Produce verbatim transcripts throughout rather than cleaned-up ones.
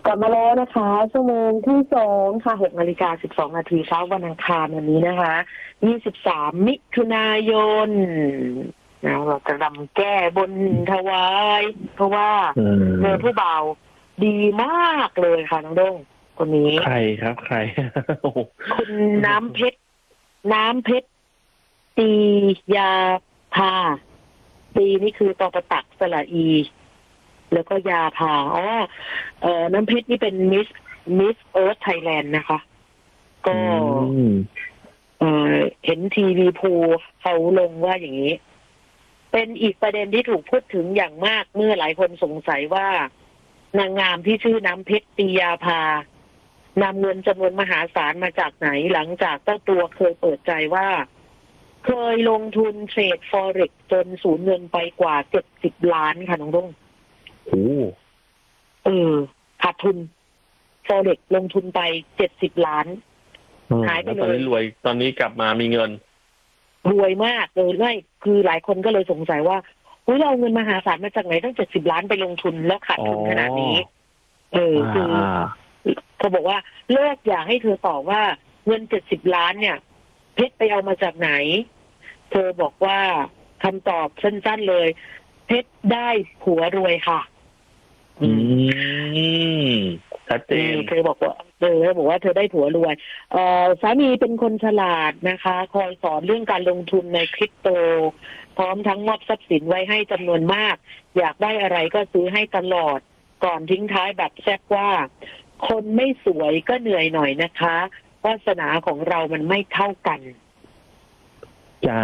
กลับมาแล้วนะคะชั่วโมงที่สองค่ะหกนาฬิกาสิบสองนาทีเช้าวันอังคารวันนี้นะคะยี่สิบสามมิถุนายนนะเราจะรำแก้บนถวายเพราะว่าเจอผู้บ่าวดีมากเลยค่ะน้องด้งคนนี้ใครครับใครคุณน้ำเพชรน้ำเพชรตียาพาตีนี่คือตอประตักสระอีแล้วก็ยาพาอ๋อเอ่อน้ำเพชรนี่เป็นมิสมิสเอิร์ธไทยแลนด์นะคะก็เอ่อเห็นทีวีพูเขาลงว่าอย่างนี้เป็นอีกประเด็นที่ถูกพูดถึงอย่างมากเมื่อหลายคนสงสัยว่านางงามที่ชื่อน้ำเพชรตียาพานำเงินจำนวนมหาศาลมาจากไหนหลังจากเจ้าตัวเคยเปิดใจว่าเคยลงทุนเทรด Forex จนสูญเงินไปกว่าเจ็ดสิบล้านค่ะน้องรุ่งโอ้เออขาดทุน Forex ลงทุนไปเจ็ดสิบล้านหายไปเลยตอนนี้รวยตอนนี้กลับมามีเงินรวยมากเลยไม่คือหลายคนก็เลยสงสัยว่าอุ้ยเราเงินมหาศาลมาจากไหนตั้งเจ็ดสิบล้านไปลงทุนแล้วขาดทุนขนาดนี้เออคือเขาบอกว่าเลิกอยากให้เธอตอบว่าเงินเจ็ดสิบล้านเนี่ยเพชรไปเอามาจากไหนเธอบอกว่าคำตอบสั้นๆเลยเพชรได้ผัวรวยค่ะอืมชัดเจนเธอบอกว่าเธอบอกว่าเธอได้ผัวรวยเอ่อสามีเป็นคนฉลาดนะคะคอยสอนเรื่องการลงทุนในคริปโตพร้อมทั้งมอบทรัพย์สินไว้ให้จำนวนมากอยากได้อะไรก็ซื้อให้ตลอดก่อนทิ้งท้ายแบบแซ่บว่าคนไม่สวยก็เหนื่อยหน่อยนะคะวาสนาของเรามันไม่เท่ากันจ้า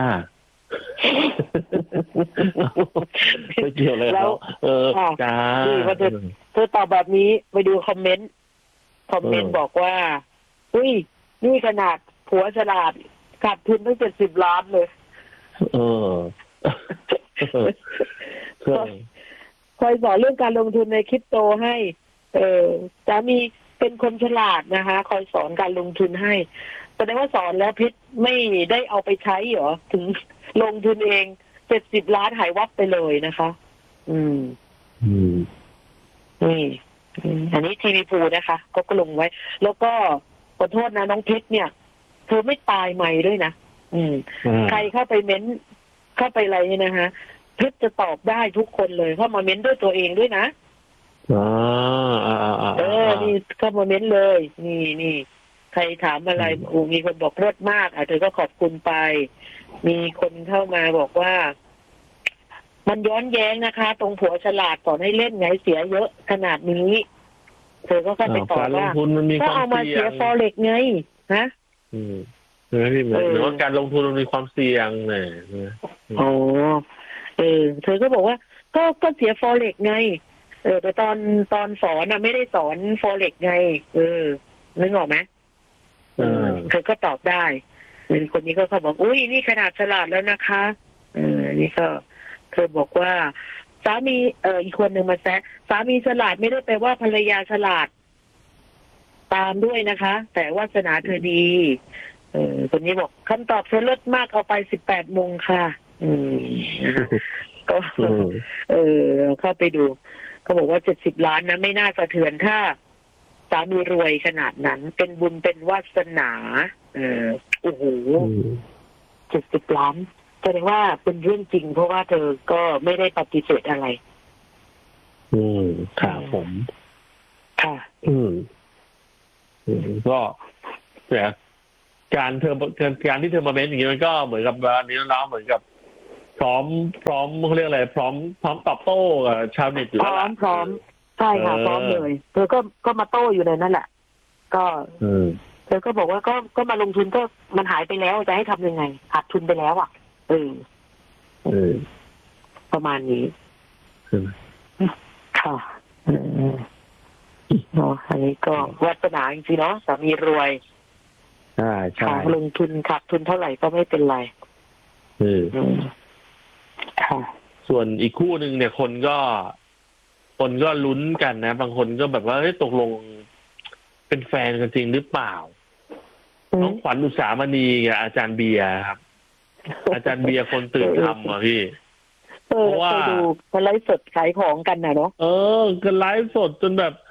ไม่เกี่ยวเลยแล้วเออจ้าพอเธอเธอตอบแบบนี้ไปดูคอมเมนต์คอมเมนต์บอกว่าอุ้ยนี่ขนาดผัวฉลาดขาดทุนตั้งเจ็ดสิบล้านเลยเออคอยสอนเรื่องการลงทุนในคริปโตให้เออสามีเป็นคนฉลาดนะคะคอยสอนการลงทุนให้แสดงว่าสอนแล้วพิษไม่ได้เอาไปใช้เหรอถึงลงทุนเองเจ็ดสิบล้านหายวับไปเลยนะคะ อืมอืมนี่อันนี้ทีวีพูนะคะก็ก็ลงไว้แล้วก็ขอโทษนะน้องเพชรเนี่ยเธอไม่ตายใหม่ด้วยนะอืมใครเข้าไปเม้นเข้าไปอะไรเนี่ยนะคะเพชรจะตอบได้ทุกคนเลยเข้ามาเม้นด้วยตัวเองด้วยนะอ๋อเออนี่เข้ามาเม้นเลยนี่นี่ใครถามอะไรโอ้มีคนบอกรสมากอ่ะเธอก็ขอบคุณไปมีคนเข้ามาบอกว่ามันย้อนแย้งนะคะตรงผัวฉลาดสอนให้เล่นไงเสียเยอะขนาดนี้เธอก็เข้าไปตอบว่าก็เอามาเสียฟอเร็กไงฮะอืมหรือว่าการลงทุนมันมีความเสี่ยงเนี่ยอ๋อเออเธอก็บอกว่าก็ก็เสียฟอเร็กไงเออแต่ตอนตอนสอนน่ะไม่ได้สอนฟอเร็กไงเออนึกออกไหมเออเธอก็ตอบได้คนนี้ก็เขาบอกอุ้ยนี่ขนาดฉลาดแล้วนะคะเออนี่ก็เธอบอกว่าสามีเอออีกคนหนึ่งมาแซะสามีฉลาดไม่ได้แปลว่าภรรยาฉลาดตามด้วยนะคะแต่วาสนาเธอดีเออคนนี้บอกคำตอบเธอเลิศมากเอาไปสิบแปดโมงค่ะอืมก็เออเข้าไปดูเขาบอกว่าเจ็ดสิบล้านนะไม่น่าสะเทือนถ้าสามีรวยขนาดนั้นเป็นบุญเป็นวาสนาเออโอ้โหเจ็ดสิบล้านแสดงว่าเป็นเรื่องจริงเพราะว่าเธอก็ไม่ได้ปฏิเสธอะไรอืมครับผมค่ะอืมก็แต่การเธอการที่เธอมาเม้นอย่างนี้มันก็เหมือนกับวันนี้น้องเหมือนกับพร้อมพร้อมเขาเรียกอะไรพร้อมพร้อมตอบโต้กับชาวเน็ตอยู่แล้วพร้อมพร้อมใช่ค่ะพร้อมเลยเธอก็ก็มาโต้อยู่ในนั่นแหละก็เธอก็บอกว่าก็ก็มาลงทุนก็มันหายไปแล้วจะให้ทำยังไงขาดทุนไปแล้วอ่ะเออเออประมาณนี้ค่ะเนาะอันนี้ก็วาสนาจริงๆเนาะสามีรวยอ่าใช่ลงทุนขาดทุนเท่าไหร่ก็ไม่เป็นไรเออค่ะส่วนอีกคู่หนึ่งเนี่ยคนก็คนก็ลุ้นกันนะบางคนก็แบบว่าเฮ้ยตกลงเป็นแฟนกันจริงหรือเปล่าน้องขวัญอุสามณีกับอาจารย์เบียร์ครับอาจารย์เบียร์คนตื่นทำอ่ะพี่เพราะว่าดูกันไลฟ์สดขายของกันนะเนาะเออกันไลฟ์สดจนแบบ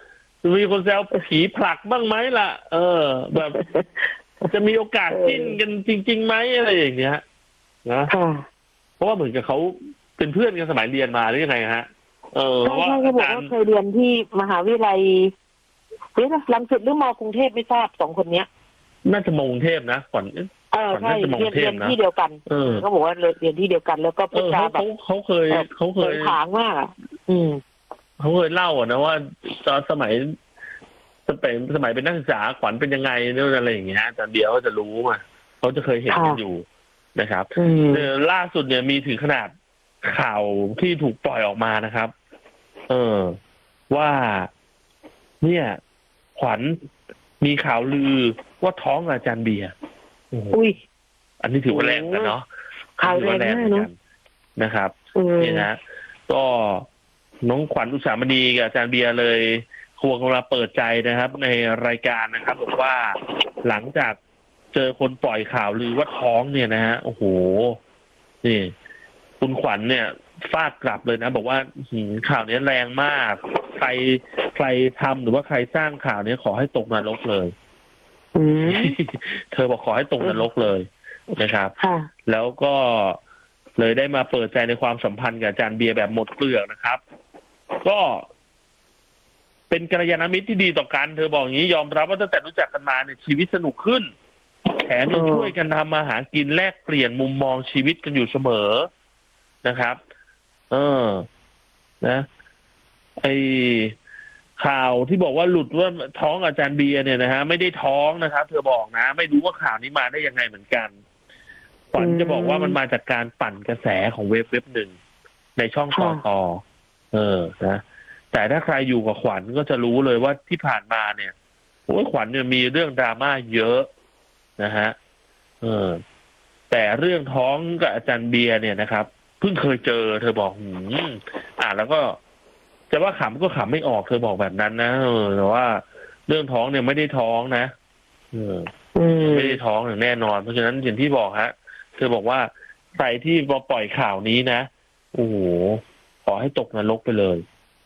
มีคนแซวผีผลักบ้างไหมล่ะเออแบบจะมีโอกาสจิ้นกันจริงๆไหมอะไรอย่างเงี้ยนะเพราะว่าเหมือนกับเขาเป็นเพื่อนกันสมัยเรียนมาหรือยังไงฮะเออเพราะว่าอาจารย์เคยเรียนที่มหาวิทยาลัยเฮ้ยรังสิตหรือมอกรุงเทพไม่ทราบสองคนเนี้ยน่าจะมอกรุงเทพนะขวัญเออใช่เรียนเรียนที่เดียวกันเขาบอกว่าเรียนที่เดียวกันแล้วก็พูดจาแบบเขาเคยเขาเคยถางมากอืมเขาเคยเล่าอ่ะนะว่าตอนสมัยสมัยสมัยเป็นนักศึกษาขวัญเป็นยังไงเนี่ยอะไรอย่างเงี้ยแต่เดี๋ยวเขาจะรู้มาเขาจะเคยเห็นกันอยู่นะครับล่าสุดเนี่ยมีถึงขนาดข่าวที่ถูกปล่อยออกมานะครับเออว่าเนี่ยขวัญมีข่าวลือว่าท้องอาจารย์เบียร์อุ้ยอันนี้ถือว่าแรงกันเนาะข่าวแรงมากเนาะนะครับนี่นะก็น้องขวัญอุสามณีกับอาจารย์เบียร์เลยควงมาเปิดใจนะครับในรายการนะครับบอกว่าหลังจากเจอคนปล่อยข่าวลือว่าท้องเนี่ยนะฮะโอ้โหนี่คุณขวัญเนี่ยฟาดกลับเลยนะบอกว่าข่าวนี้แรงมากใครใครทำหรือว่าใครสร้างข่าวนี้ขอให้ตกนรกเลยเธอบอกขอให้ตกนรกเลยนะครับแล้วก็เลยได้มาเปิดใจในความสัมพันธ์กับอาจารย์เบียร์แบบหมดเปลือกนะครับก็เป็นกัลยาณมิตรที่ดีต่อกันเธอบอกอย่างนี้ยอมรับว่าตั้งแต่รู้จักกันมาเนี่ยชีวิตสนุกขึ้นแถมยังช่วยกันทำมาหากินแลกเปลี่ยนมุมมองชีวิตกันอยู่เสมอนะครับเออนะไอข่าวที่บอกว่าหลุดว่าท้องอาจารย์เบียร์เนี่ยนะฮะไม่ได้ท้องนะครับเธอบอกนะไม่รู้ว่าข่าวนี้มาได้ยังไงเหมือนกันขวัญจะบอกว่ามันมาจากการปั่นกระแสของเว็บเว็บหนึ่งในช่องต่อต่อเออนะแต่ถ้าใครอยู่กับขวัญก็จะรู้เลยว่าที่ผ่านมาเนี่ยโอ้ยขวัญเนี่ยมีเรื่องดราม่าเยอะนะฮะเออแต่เรื่องท้องกับอาจารย์เบียร์เนี่ยนะครับเพิ่งเคยเจอเธอบอกหืมอ่าแล้วก็จะว่าขำก็ขำไม่ออกเธอบอกแบบนั้นนะเออแต่ว่าเรื่องท้องเนี่ยไม่ได้ท้องนะเออไม่ได้ท้องอย่างแน่นอนเพราะฉะนั้นอย่างที่บอกฮะเธอบอกว่าใครที่มาปล่อยข่าวนี้นะโอ้โหขอให้ตกนรกไปเลย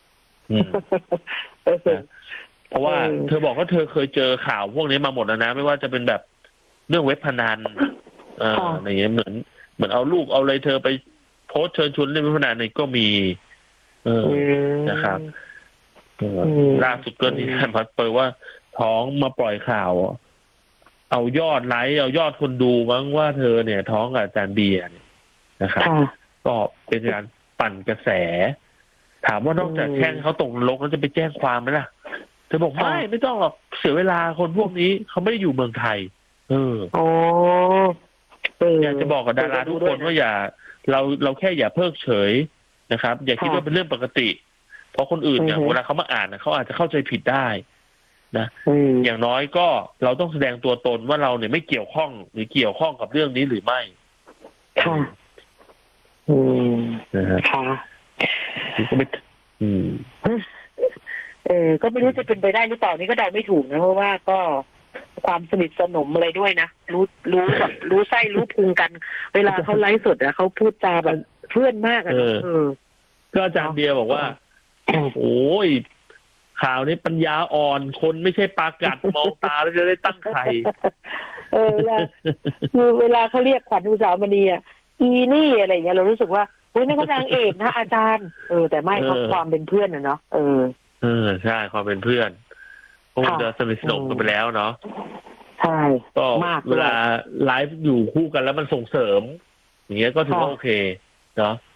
เพราะว่าเธอบอกว่าเธอเคยเจอข่าวพวกนี้มาหมดแล้วนะไม่ว่าจะเป็นแบบเรื่องเว็บพนันเอออะไรเงี้ยเหมือนเหมือนเอาลูกเอาอะไรเธอไปโพสเชิญชวนเล่นเว็บพนันนี่ก็มีเออนะครับล่าสุดก็ที่ท่านพัดเปิดว่าท้องมาปล่อยข่าวเอายอดไลค์เอายอดคนดูมั้งว่าเธอเนี่ยท้องกับอาจารย์เบียร์เนี่ยนะครับก็เป็นการปั่นกระแสถามว่านอกจากแช่งเขาตกนรกแล้วจะไปแจ้งความไหมล่ะเธอบอกไม่ไม่ต้องหรอกเสียเวลาคนพวกนี้เขาไม่ได้อยู่เมืองไทยเออโอ้อยากจะบอกกับดาราทุกคนว่าอย่าเราเราแค่อย่าเพิกเฉยนะครับอย่าคิดว่าเป็นเรื่องปกติเพราะคนอื่นเนี่ยเวลาเขามาอ่านเขาอาจจะเข้าใจผิดได้นะอย่างน้อยก็เราต้องแสดงตัวตนว่าเราเนี่ยไม่เกี่ยวข้องหรือเกี่ยวข้องกับเรื่องนี้หรือไม่ค่ะอืมนะฮะค่ะก็ไม่อืมเออก็ไม่รู้จะเป็นไปได้หรือเปล่านี่ก็เดาไม่ถูกนะเพราะว่าก็ความสนิทสนมอะไรด้วยนะรู้รู้แบบรู้ไส้รู้พุงกันเวลาเขาไลฟ์สดอะเขาพูดจาแบบเพื่อนมากอะเออก็อาจารย์เบียร์บอกว่าโอ้ยข่าวนี้ปัญญาอ่อนคนไม่ใช่ปลากัดมองตาแล้วจะได้ตั้งไข่เออเวลาคือเวลาเขาเรียกขวัญอุสามณีอะอีนี่อะไรอย่างเงี้ยเรารู้สึกว่าโอ้ยนี่ก็นางเอกนะอาจารย์เออแต่ไม่เพราะความเป็นเพื่อนอะเนาะเออเออใช่ความเป็นเพื่อนคงจะสนิทสนมกันไปแล้วเนาะใช่ก็เวลาไลฟ์อยู่คู่กันแล้วมันส่งเสริมอย่างเงี้ยก็ถือว่าโอเคเนาะ